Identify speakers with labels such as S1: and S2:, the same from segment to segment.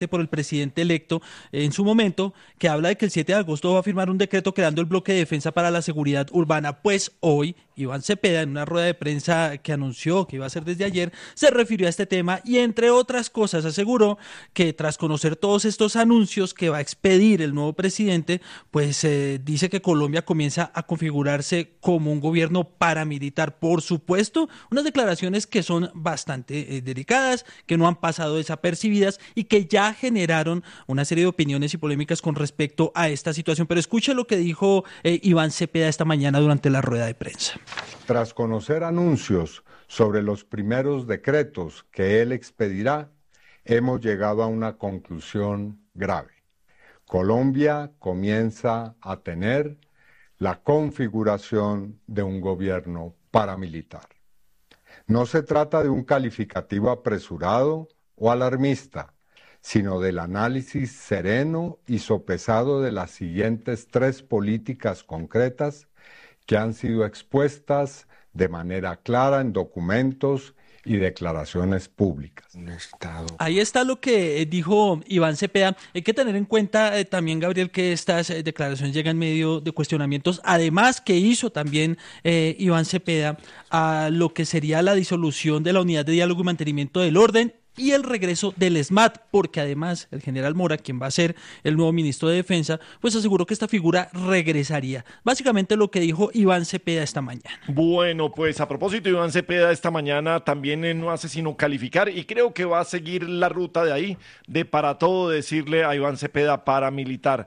S1: por el presidente electo en su momento, que habla de que el 7 de agosto va a firmar un decreto creando el bloque de defensa para la seguridad urbana. Pues hoy, Iván Cepeda, en una rueda de prensa que anunció que iba a ser desde ayer, se refirió a este tema y, entre otras cosas, aseguró que tras conocer todos estos anuncios que va a expedir el nuevo presidente, pues dice que Colombia comienza a configurarse como un gobierno paramilitar. Por supuesto, unas declaraciones que son bastante delicadas, que no han pasado desapercibidas y que ya generaron una serie de opiniones y polémicas con respecto a esta situación. Pero escuche lo que dijo Iván Cepeda esta mañana durante la rueda de prensa.
S2: Tras conocer anuncios sobre los primeros decretos que él expedirá, hemos llegado a una conclusión grave. Colombia comienza a tener la configuración de un gobierno paramilitar. No se trata de un calificativo apresurado o alarmista, sino del análisis sereno y sopesado de las siguientes 3 políticas concretas que han sido expuestas de manera clara en documentos y declaraciones públicas.
S1: Ahí está lo que dijo Iván Cepeda. Hay que tener en cuenta también, Gabriel, que estas declaraciones llegan en medio de cuestionamientos, además que hizo también Iván Cepeda a lo que sería la disolución de la Unidad de Diálogo y Mantenimiento del Orden y el regreso del ESMAD, porque además el general Mora, quien va a ser el nuevo ministro de Defensa, pues aseguró que esta figura regresaría. Básicamente lo que dijo Iván Cepeda esta mañana.
S3: Bueno, pues a propósito, Iván Cepeda esta mañana también no hace sino calificar y creo que va a seguir la ruta de ahí, de para todo decirle a Iván Cepeda paramilitar.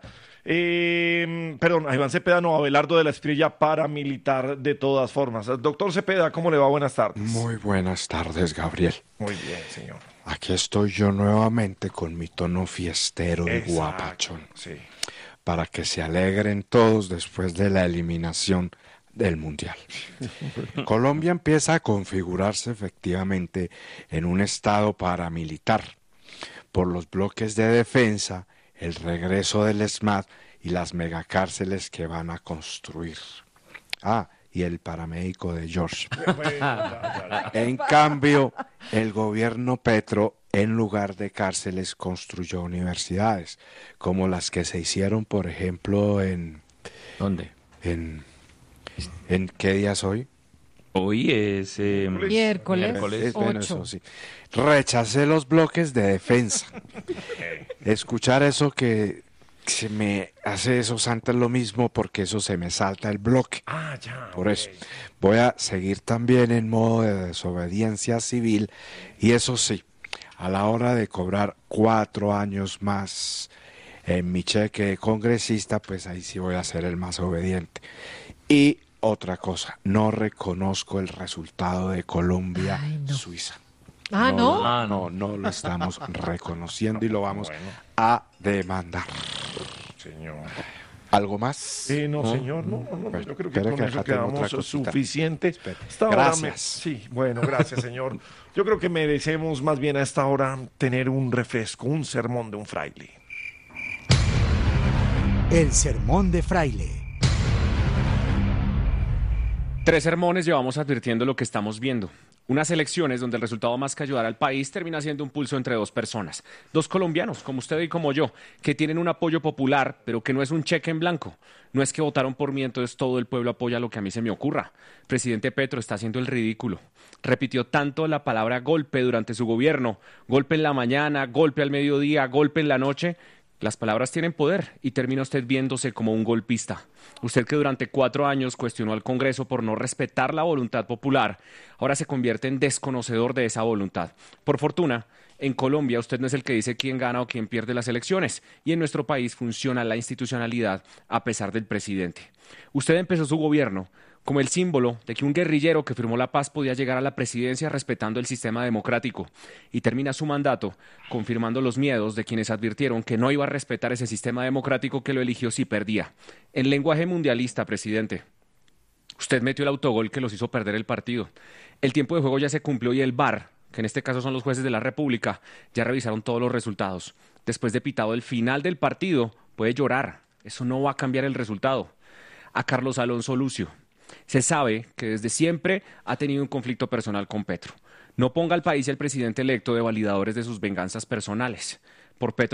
S3: Perdón, a Iván Cepeda no, a Abelardo de la Espriella paramilitar de todas formas. Doctor Cepeda, ¿cómo le va? Buenas tardes.
S4: Muy buenas tardes, Gabriel.
S3: Muy bien, señor.
S4: Aquí estoy yo nuevamente con mi tono fiestero y guapachón.
S3: Sí.
S4: Para que se alegren todos después de la eliminación del Mundial. Colombia empieza a configurarse efectivamente en un estado paramilitar por los bloques de defensa, el regreso del ESMAD y las megacárceles que van a construir. Y el paramédico de George. En cambio, el gobierno Petro, en lugar de cárceles, construyó universidades, como las que se hicieron, por ejemplo, en...
S5: ¿Dónde?
S4: ¿En qué día es hoy?
S5: Hoy es
S6: miércoles 8.
S4: Eso sí. Rechacé los bloques de defensa. Escuchar eso que se me hace esos antes lo mismo porque eso se me salta el bloque.
S3: Ya.
S4: Por eso voy a seguir también en modo de desobediencia civil y eso sí, a la hora de cobrar 4 años más en mi cheque de congresista, pues ahí sí voy a ser el más obediente. Y otra cosa, no reconozco el resultado de Colombia-Suiza.
S6: ¿No?
S4: No lo estamos reconociendo y lo vamos a demandar.
S3: Señor.
S4: ¿Algo más?
S3: No, señor, no.
S4: Pues,
S3: Yo creo que con eso quedamos suficiente.
S4: Gracias.
S3: Sí, bueno, gracias, señor. Yo creo que merecemos más bien a esta hora tener un refresco, un sermón de un fraile.
S7: El sermón de fraile.
S5: 3 sermones llevamos advirtiendo lo que estamos viendo. Unas elecciones donde el resultado más que ayudar al país termina siendo un pulso entre 2 personas. 2 colombianos, como usted y como yo, que tienen un apoyo popular, pero que no es un cheque en blanco. No es que votaron por mí, entonces todo el pueblo apoya lo que a mí se me ocurra. Presidente Petro está haciendo el ridículo. Repitió tanto la palabra golpe durante su gobierno. Golpe en la mañana, golpe al mediodía, golpe en la noche. Las palabras tienen poder y termina usted viéndose como un golpista. Usted que durante 4 años cuestionó al Congreso por no respetar la voluntad popular, ahora se convierte en desconocedor de esa voluntad. Por fortuna, en Colombia usted no es el que dice quién gana o quién pierde las elecciones y en nuestro país funciona la institucionalidad a pesar del presidente. Usted empezó su gobierno como el símbolo de que un guerrillero que firmó la paz podía llegar a la presidencia respetando el sistema democrático y termina su mandato confirmando los miedos de quienes advirtieron que no iba a respetar ese sistema democrático que lo eligió si perdía. En lenguaje mundialista, presidente, usted metió el autogol que los hizo perder el partido. El tiempo de juego ya se cumplió y el VAR, que en este caso son los jueces de la República, ya revisaron todos los resultados. Después de pitado el final del partido, puede llorar. Eso no va a cambiar el resultado. A Carlos Alonso Lucio. Se sabe que desde siempre ha tenido un conflicto personal con Petro. No ponga al país y al presidente electo de validadores de sus venganzas personales. por Petro.